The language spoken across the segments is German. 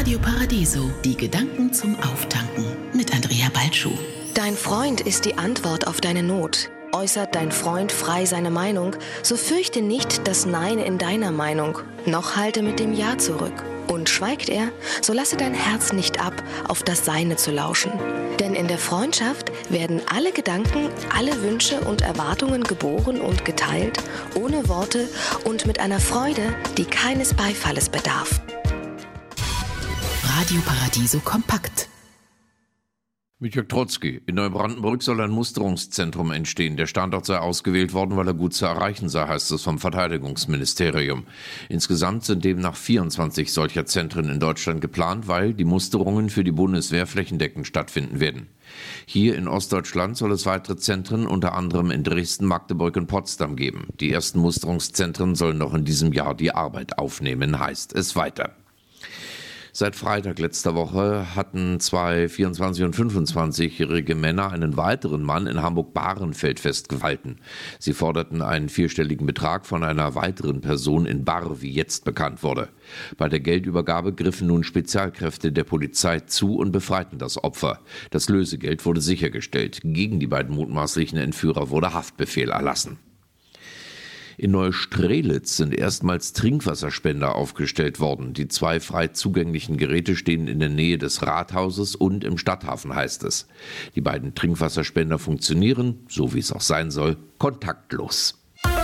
Radio Paradiso, die Gedanken zum Auftanken mit Andrea Balschuh. Dein Freund ist die Antwort auf deine Not. Äußert dein Freund frei seine Meinung, so fürchte nicht das Nein in deiner Meinung, noch halte mit dem Ja zurück. Und schweigt er, so lasse dein Herz nicht ab, auf das Seine zu lauschen. Denn in der Freundschaft werden alle Gedanken, alle Wünsche und Erwartungen geboren und geteilt, ohne Worte und mit einer Freude, die keines Beifalles bedarf. Radio Paradiso kompakt. Mit Jörg Trotzki. In Neubrandenburg soll ein Musterungszentrum entstehen. Der Standort sei ausgewählt worden, weil er gut zu erreichen sei, heißt es vom Verteidigungsministerium. Insgesamt sind demnach 24 solcher Zentren in Deutschland geplant, weil die Musterungen für die Bundeswehr flächendeckend stattfinden werden. Hier in Ostdeutschland soll es weitere Zentren, unter anderem in Dresden, Magdeburg und Potsdam geben. Die ersten Musterungszentren sollen noch in diesem Jahr die Arbeit aufnehmen, heißt es weiter. Seit Freitag letzter Woche hatten zwei 24- und 25-jährige Männer einen weiteren Mann in Hamburg-Bahrenfeld festgehalten. Sie forderten einen vierstelligen Betrag von einer weiteren Person in Barr, wie jetzt bekannt wurde. Bei der Geldübergabe griffen nun Spezialkräfte der Polizei zu und befreiten das Opfer. Das Lösegeld wurde sichergestellt. Gegen die beiden mutmaßlichen Entführer wurde Haftbefehl erlassen. In Neustrelitz sind erstmals Trinkwasserspender aufgestellt worden. Die zwei frei zugänglichen Geräte stehen in der Nähe des Rathauses und im Stadthafen, heißt es. Die beiden Trinkwasserspender funktionieren, so wie es auch sein soll, kontaktlos.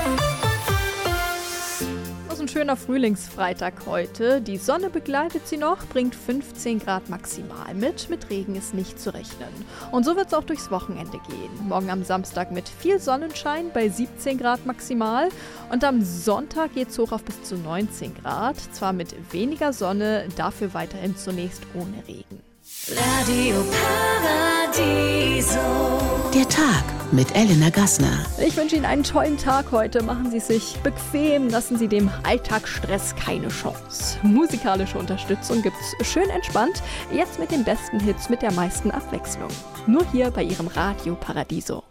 Ein schöner Frühlingsfreitag heute. Die Sonne begleitet sie noch, bringt 15 Grad maximal mit. Mit Regen ist nicht zu rechnen. Und so wird es auch durchs Wochenende gehen. Morgen am Samstag mit viel Sonnenschein bei 17 Grad maximal. Und am Sonntag geht es hoch auf bis zu 19 Grad. Zwar mit weniger Sonne, dafür weiterhin zunächst ohne Regen. Radio Paradiso. Der Tag mit Elena Gassner. Ich wünsche Ihnen einen tollen Tag heute. Machen Sie es sich bequem, lassen Sie dem Alltagsstress keine Chance. Musikalische Unterstützung gibt's schön entspannt. Jetzt mit den besten Hits mit der meisten Abwechslung. Nur hier bei Ihrem Radio Paradiso.